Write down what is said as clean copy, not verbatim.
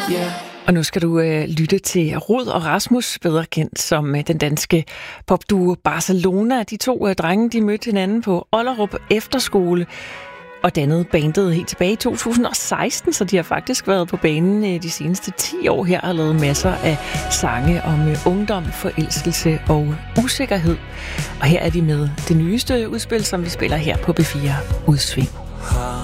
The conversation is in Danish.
Og nu skal du lytte til Rud og Rasmus, bedre kendt som den danske popduo Barcelona. De to drenge, de mødte hinanden på Ollerup Efterskole og dannede bandet helt tilbage i 2016, så de har faktisk været på banen de seneste 10 år her og lavet masser af sange om ungdom, forelskelse og usikkerhed. Og her er de med det nyeste udspil, som vi spiller her på B4 Udsving.